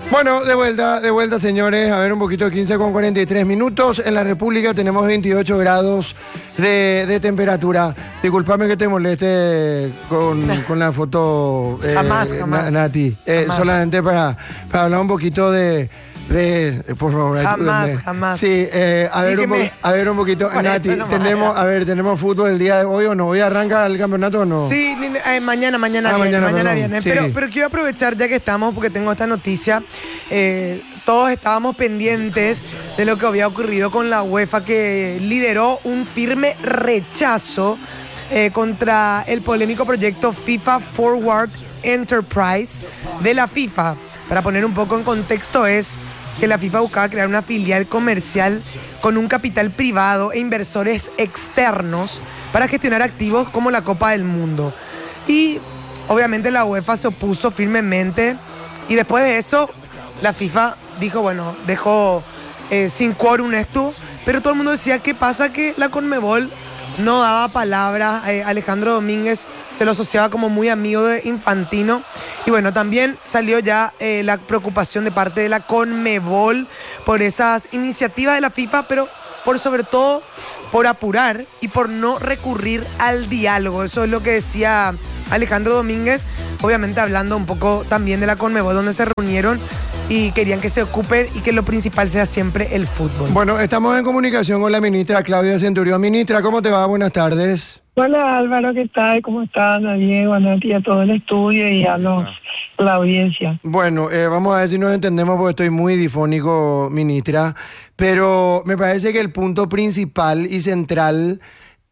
Bueno, de vuelta, señores. A ver, un poquito de 15 con 43 minutos. En la República tenemos 28 grados de temperatura. Disculpame que te moleste con la foto, jamás. Nati. Jamás. Solamente para hablar un poquito de por favor, ayúdenme. Jamás. Sí, a ver un poquito, Nati, tenemos fútbol el día de hoy o no. ¿Hoy arranca el campeonato o no? Sí, mañana viene. Sí. Pero quiero aprovechar ya que estamos, porque tengo esta noticia. Todos estábamos pendientes de lo que había ocurrido con la UEFA, que lideró un firme rechazo contra el polémico proyecto FIFA Forward Enterprise de la FIFA. Para poner un poco en contexto, es que la FIFA buscaba crear una filial comercial con un capital privado e inversores externos para gestionar activos como la Copa del Mundo. Y obviamente la UEFA se opuso firmemente, y después de eso la FIFA dijo, bueno, dejó sin quórum esto, pero todo el mundo decía, ¿qué pasa? Que la Conmebol no daba palabra. Alejandro Domínguez se lo asociaba como muy amigo de Infantino. Y bueno, también salió ya la preocupación de parte de la Conmebol por esas iniciativas de la FIFA, pero sobre todo por apurar y por no recurrir al diálogo. Eso es lo que decía Alejandro Domínguez, obviamente hablando un poco también de la Conmebol, donde se reunieron y querían que se ocupen y que lo principal sea siempre el fútbol. Bueno, estamos en comunicación con la ministra Claudia Centurión. Ministra, ¿cómo te va? Buenas tardes. Hola Álvaro, ¿qué tal? ¿Cómo están? A Diego, a Nati, a todo el estudio y a la audiencia. Bueno, vamos a ver si nos entendemos porque estoy muy difónico, ministra, pero me parece que el punto principal y central,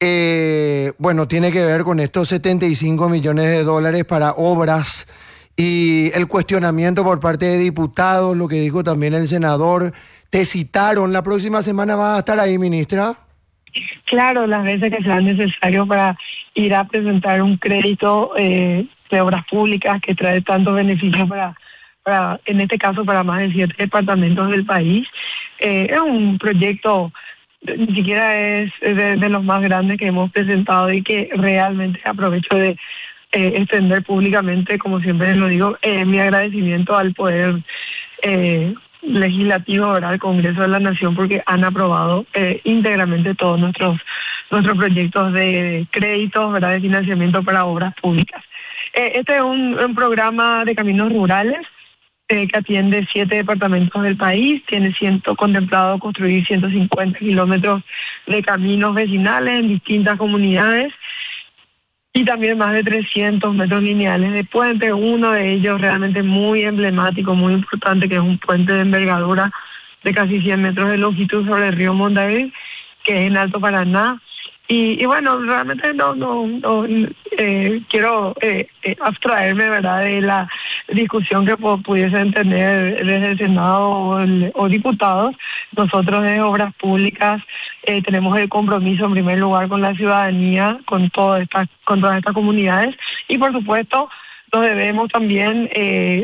tiene que ver con estos 75 millones de dólares para obras y el cuestionamiento por parte de diputados, lo que dijo también el senador. ¿Te citaron? ¿La próxima semana vas a estar ahí, ministra? Claro, las veces que sean necesarios para ir a presentar un crédito de obras públicas que trae tantos beneficios para, en este caso, para más de 7 departamentos del país. Es un proyecto, ni siquiera es de los más grandes que hemos presentado, y que realmente aprovecho de extender públicamente, como siempre lo digo, mi agradecimiento al Poder Legislativo, ¿verdad?, al Congreso de la Nación, porque han aprobado íntegramente todos nuestros proyectos de créditos, ¿verdad?, de financiamiento para obras públicas. Este es un programa de caminos rurales que atiende 7 departamentos del país. Tiene contemplado construir 150 kilómetros de caminos vecinales en distintas comunidades, y también más de 300 metros lineales de puente. Uno de ellos realmente muy emblemático, muy importante, que es un puente de envergadura de casi 100 metros de longitud sobre el río Mondavi, que es en Alto Paraná. Y bueno, realmente no quiero abstraerme, ¿verdad?, de la discusión que pudiesen tener desde el Senado o diputados. Nosotros desde Obras Públicas tenemos el compromiso en primer lugar con la ciudadanía, con todas estas comunidades, y por supuesto nos debemos también, el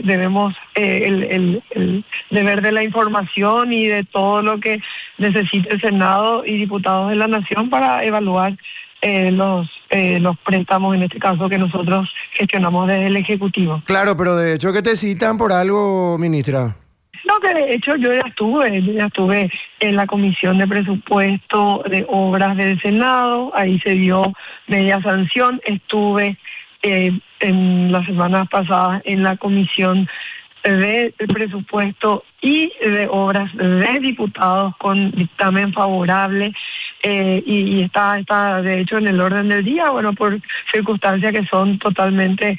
deber de la información y de todo lo que necesite el Senado y diputados de la Nación para evaluar los préstamos, en este caso, que nosotros gestionamos desde el Ejecutivo. Claro, pero de hecho que te citan por algo, ministra. No, que de hecho yo ya estuve en la Comisión de Presupuesto de Obras del Senado. Ahí se dio media sanción. Estuve en las semanas pasadas en la Comisión de Presupuesto y de Obras de Diputados con dictamen favorable, y está de hecho en el orden del día, bueno, por circunstancias que son totalmente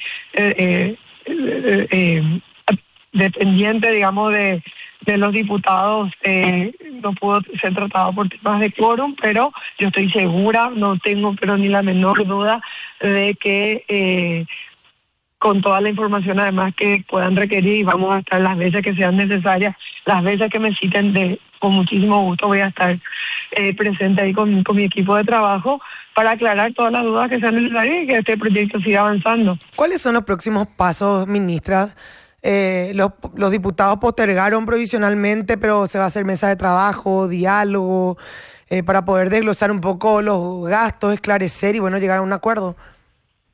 dependientes, digamos, de los diputados. No pudo ser tratado por temas de quórum, pero yo estoy segura, no tengo pero ni la menor duda de que con toda la información además que puedan requerir, y vamos a estar las veces que sean necesarias, las veces que me citen, con muchísimo gusto voy a estar presente ahí con mi equipo de trabajo para aclarar todas las dudas que sean necesarias y que este proyecto siga avanzando. ¿Cuáles son los próximos pasos, ministras? Los diputados postergaron provisionalmente, pero se va a hacer mesa de trabajo, diálogo, para poder desglosar un poco los gastos, esclarecer y bueno, llegar a un acuerdo.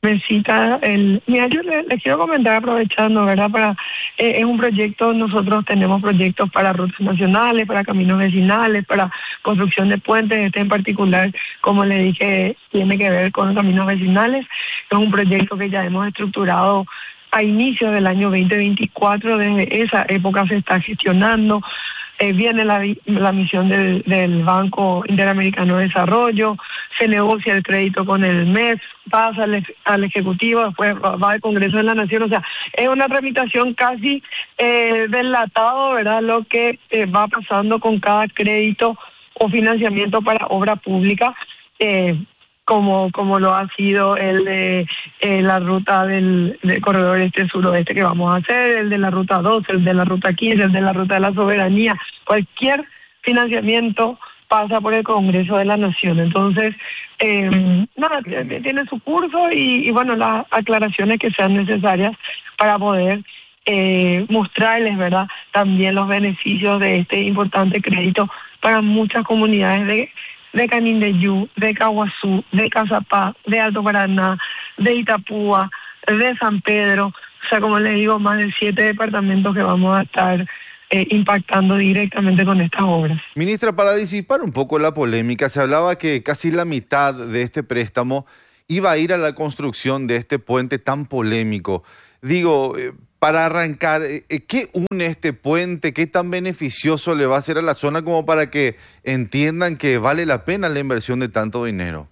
me cita mira, yo les quiero comentar aprovechando, ¿verdad? Es un proyecto, nosotros tenemos proyectos para rutas nacionales, para caminos vecinales, para construcción de puentes. Este en particular, como le dije, tiene que ver con caminos vecinales. Es un proyecto que ya hemos estructurado a inicios del año 2024, desde esa época se está gestionando. Viene la misión del Banco Interamericano de Desarrollo, se negocia el crédito con el MES, pasa al Ejecutivo, después va al Congreso de la Nación. O sea, es una tramitación casi delatado, ¿verdad?, lo que va pasando con cada crédito o financiamiento para obra pública, como lo ha sido el de la ruta del corredor este-suroeste que vamos a hacer, el de la ruta 12, el de la ruta 15, el de la ruta de la soberanía. Cualquier financiamiento pasa por el Congreso de la Nación. Entonces, nada, tiene su curso y bueno, las aclaraciones que sean necesarias para poder mostrarles, ¿verdad?, también los beneficios de este importante crédito para muchas comunidades de Canindeyú, de Caguazú, de Cazapá, de Alto Paraná, de Itapúa, de San Pedro. O sea, como les digo, más de 7 departamentos que vamos a estar impactando directamente con estas obras. Ministra, para disipar un poco la polémica, se hablaba que casi la mitad de este préstamo iba a ir a la construcción de este puente tan polémico. Digo, para arrancar, ¿qué une este puente? ¿Qué tan beneficioso le va a ser a la zona como para que entiendan que vale la pena la inversión de tanto dinero?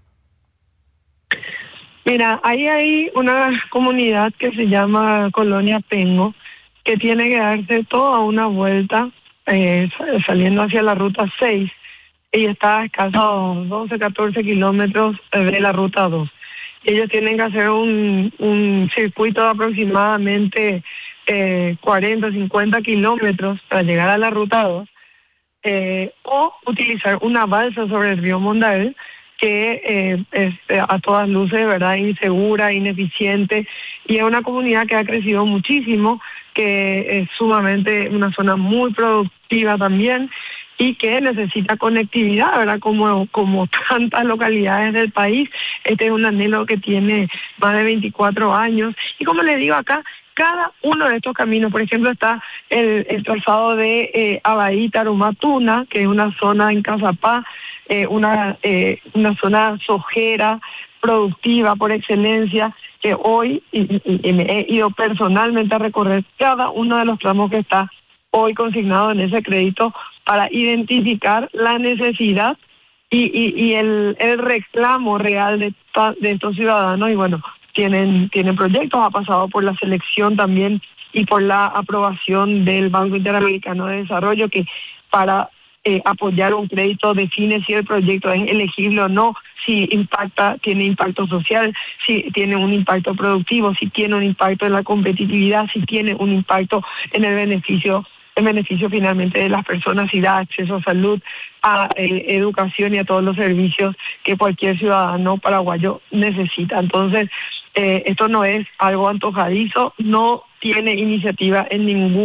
Mira, ahí hay una comunidad que se llama Colonia Pengo, que tiene que darse toda una vuelta saliendo hacia la ruta 6 y está a escasos 12, 14 kilómetros de la ruta 2. Ellos tienen que hacer un circuito de aproximadamente 40, 50 kilómetros para llegar a la ruta 2, o utilizar una balsa sobre el río Mondael, que es a todas luces, ¿verdad?, insegura, ineficiente, y es una comunidad que ha crecido muchísimo, que es sumamente una zona muy productiva también, y que necesita conectividad, ¿verdad?, como tantas localidades del país. Este es un anhelo que tiene más de 24 años, y como les digo acá, cada uno de estos caminos, por ejemplo, está el trazado de Abaí, Tarumatuna, que es una zona en Cazapá, una zona sojera, productiva por excelencia, que hoy y me he ido personalmente a recorrer cada uno de los tramos que está hoy consignado en ese crédito para identificar la necesidad y el reclamo real de estos ciudadanos. Y bueno, tienen proyectos, ha pasado por la selección también y por la aprobación del Banco Interamericano de Desarrollo, que para apoyar un crédito define si el proyecto es elegible o no, si tiene impacto social, si tiene un impacto productivo, si tiene un impacto en la competitividad, si tiene un impacto en el beneficio finalmente de las personas, y da acceso a salud, a educación y a todos los servicios que cualquier ciudadano paraguayo necesita. Entonces, esto no es algo antojadizo, no tiene iniciativa en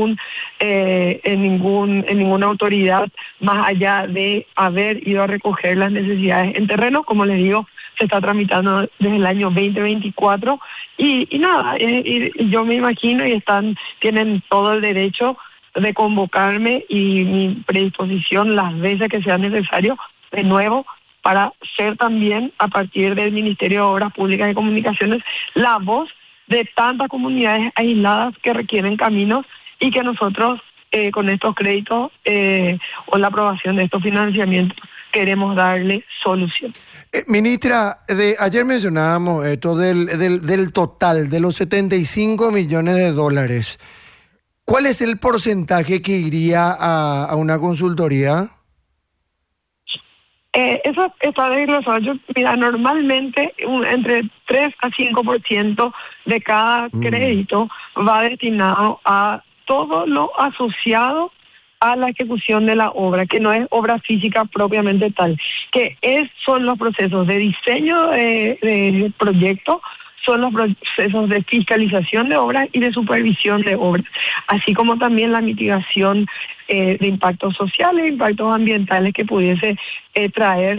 ninguna autoridad más allá de haber ido a recoger las necesidades en terreno. Como les digo, se está tramitando desde el año 2024 y nada, yo me imagino y tienen todo el derecho de convocarme y mi predisposición las veces que sea necesario, de nuevo, para ser también, a partir del Ministerio de Obras Públicas y Comunicaciones, la voz de tantas comunidades aisladas que requieren caminos y que nosotros, con estos créditos o la aprobación de estos financiamientos, queremos darle solución. Ministra, ayer mencionábamos esto del total de los 75 millones de dólares. ¿Cuál es el porcentaje que iría a una consultoría? Eso está desglosado. Mira, normalmente entre 3 a 5% de cada crédito va destinado a todo lo asociado a la ejecución de la obra, que no es obra física propiamente tal, que son los procesos de diseño de proyecto, son los procesos de fiscalización de obras y de supervisión de obras, así como también la mitigación de impactos sociales, impactos ambientales que pudiese traer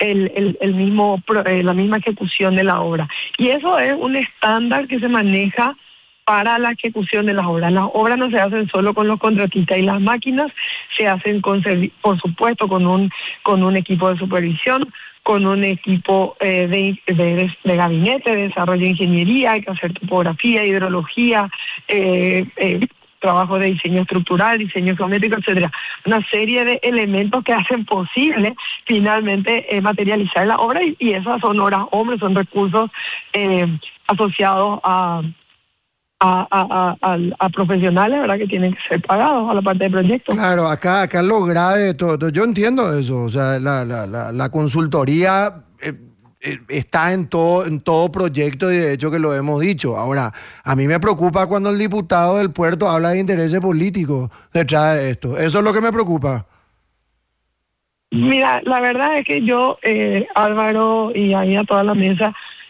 la misma ejecución de la obra. Y eso es un estándar que se maneja para la ejecución de las obras. Las obras no se hacen solo con los contratistas y las máquinas, se hacen por supuesto con un equipo de supervisión, con un equipo de gabinete, de desarrollo de ingeniería, hay que hacer topografía, hidrología, trabajo de diseño estructural, diseño geométrico, etcétera. Una serie de elementos que hacen posible finalmente materializar la obra y esas son horas hombres, son recursos asociados a profesionales, ¿verdad?, que tienen que ser pagados a la parte de proyectos. Claro, acá lo grave de todo, yo entiendo eso, o sea, la consultoría está en todo proyecto y de hecho que lo hemos dicho. Ahora, a mí me preocupa cuando el diputado del puerto habla de intereses políticos detrás de esto. Eso es lo que me preocupa. Mira, la verdad es que yo, Álvaro, y ahí a toda la mesa,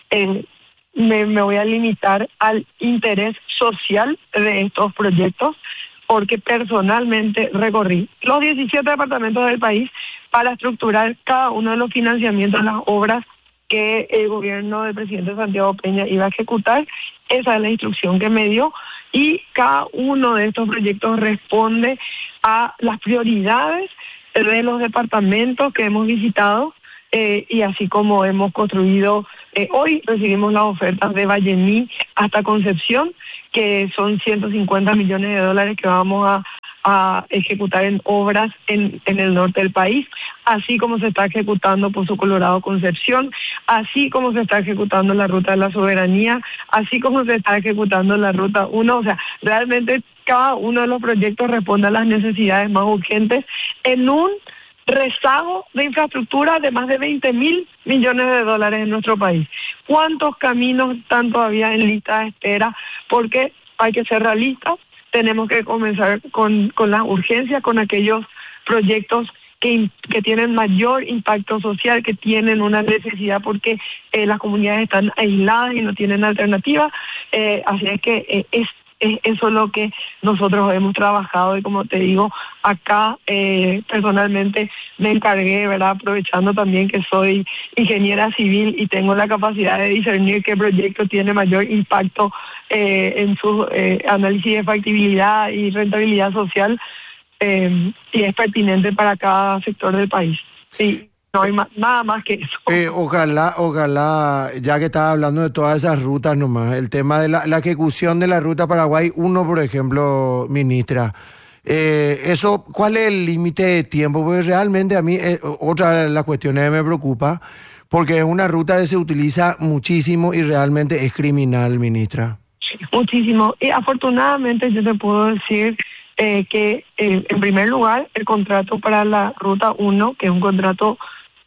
me voy a limitar al interés social de estos proyectos, porque personalmente recorrí los 17 departamentos del país para estructurar cada uno de los financiamientos de las obras que el gobierno del presidente Santiago Peña iba a ejecutar. Esa es la instrucción que me dio y cada uno de estos proyectos responde a las prioridades de los departamentos que hemos visitado. Y así como hemos construido, hoy recibimos las ofertas de Vallemí hasta Concepción, que son 150 millones de dólares que vamos a ejecutar en obras en el norte del país, así como se está ejecutando Pozo Colorado Concepción, así como se está ejecutando la Ruta de la Soberanía, así como se está ejecutando la Ruta 1, o sea, realmente cada uno de los proyectos responde a las necesidades más urgentes en un rezago de infraestructura de más de 20.000 millones de dólares en nuestro país. ¿Cuántos caminos están todavía en lista de espera? Porque hay que ser realistas, tenemos que comenzar con las urgencias, con aquellos proyectos que tienen mayor impacto social, que tienen una necesidad porque las comunidades están aisladas y no tienen alternativa. Así es que eso es lo que nosotros hemos trabajado y como te digo, acá personalmente me encargué, ¿verdad?, aprovechando también que soy ingeniera civil y tengo la capacidad de discernir qué proyecto tiene mayor impacto en su análisis de factibilidad y rentabilidad social y es pertinente para cada sector del país. Sí. No hay nada más que eso. Ojalá, ya que estaba hablando de todas esas rutas nomás, el tema de la ejecución de la ruta Paraguay 1, por ejemplo, ministra, eso, ¿cuál es el límite de tiempo? Porque realmente a mí, otra de las cuestiones que me preocupa, porque es una ruta que se utiliza muchísimo y realmente es criminal, ministra. Muchísimo. Y afortunadamente yo te puedo decir que en primer lugar el contrato para la Ruta 1, que es un contrato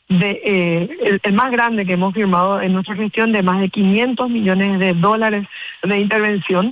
el más grande que hemos firmado en nuestra gestión, de más de 500 millones de dólares de intervención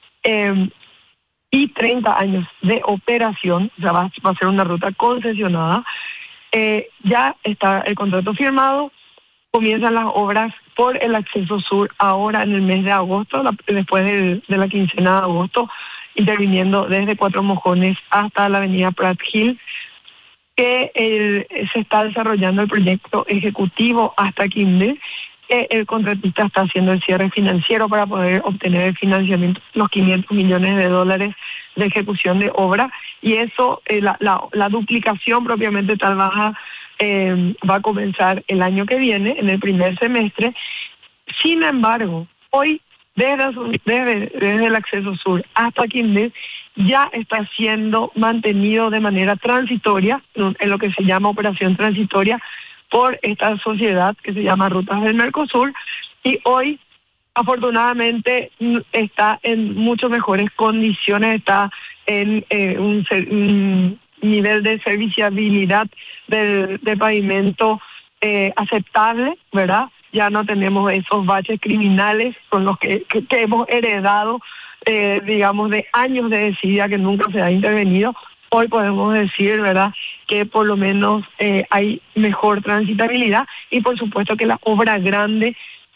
y 30 años de operación, o sea, va a ser una ruta concesionada. Ya está el contrato firmado, comienzan las obras por el acceso sur ahora en el mes de agosto, después de la quincena de agosto, interviniendo desde Cuatro Mojones hasta la avenida Prat Hill, que se está desarrollando el proyecto ejecutivo hasta Quindío. El contratista está haciendo el cierre financiero para poder obtener el financiamiento, los 500 millones de dólares de ejecución de obra, y eso, la duplicación propiamente tal va a comenzar el año que viene, en el primer semestre. Sin embargo, hoy, desde el acceso sur hasta Quindío, ya está siendo mantenido de manera transitoria, en lo que se llama operación transitoria, por esta sociedad que se llama Rutas del Mercosur, y hoy afortunadamente está en mucho mejores condiciones, está en un nivel de serviciabilidad del pavimento aceptable, ¿verdad? Ya no tenemos esos baches criminales con los que hemos heredado, digamos, de años de desidia que nunca se ha intervenido. Hoy podemos decir, ¿verdad?, que por lo menos hay mejor transitabilidad, y por supuesto que la obra grande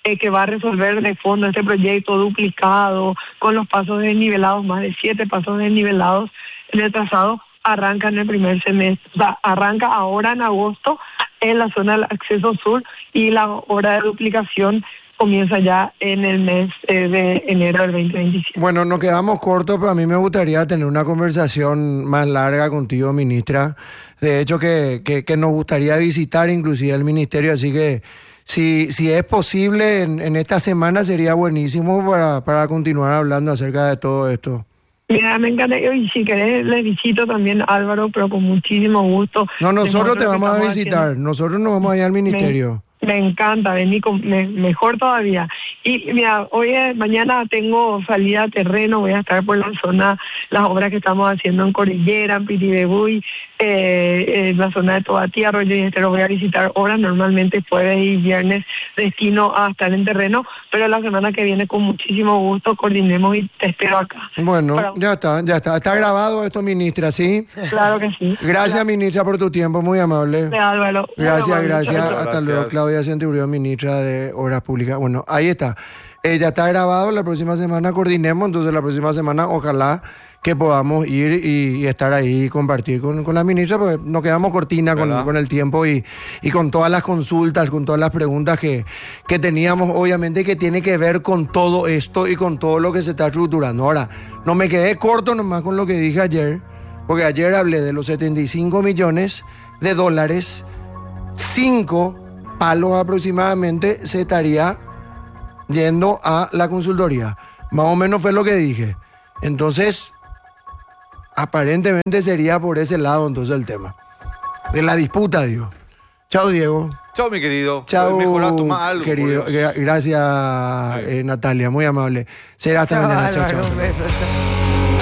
que va a resolver de fondo este proyecto duplicado, con los pasos desnivelados, más de 7 pasos desnivelados en el trazado, arranca en el primer semestre. O sea, arranca ahora en agosto en la zona del acceso sur y la obra de duplicación comienza ya en el mes de enero del 2027. Bueno, nos quedamos cortos, pero a mí me gustaría tener una conversación más larga contigo, ministra. De hecho, que nos gustaría visitar inclusive el ministerio, así que si es posible en esta semana sería buenísimo para continuar hablando acerca de todo esto. Mira, me encanta, y si querés les visito también, Álvaro, pero con muchísimo gusto. No, nosotros te vamos a visitar, nosotros nos vamos a ir al ministerio. Me encanta, vení mejor todavía. Y mira, mañana tengo salida a terreno, voy a estar por la zona, las obras que estamos haciendo en Cordillera, en Pitibebuy, en la zona de Tobatí, Arroyo y Estero, voy a visitar obras, normalmente jueves y viernes destino a estar en terreno, pero la semana que viene con muchísimo gusto coordinemos y te espero acá. Bueno, ya está, está grabado esto, ministra, ¿sí? Claro que sí. Gracias, ministra, por tu tiempo, muy amable. Álvaro. Gracias. Hasta luego, Claudia Centurión, ministra de Obras Públicas. Bueno, ahí está. Ya está grabado, la próxima semana coordinemos, entonces la próxima semana ojalá que podamos ir y estar ahí y compartir con la ministra, porque nos quedamos cortina con el tiempo y con todas las consultas, con todas las preguntas que teníamos, obviamente que tiene que ver con todo esto y con todo lo que se está estructurando. Ahora, no me quedé corto nomás con lo que dije ayer, porque ayer hablé de los 75 millones de dólares, 5 palos aproximadamente se estaría yendo a la consultoría. Más o menos fue lo que dije. Entonces, aparentemente sería por ese lado entonces el tema. De la disputa, digo. Chao, Diego. Chao, mi querido. Chao, algo, querido. Gracias, Natalia, muy amable. Será hasta mañana. Chao, chao. Un beso, chao.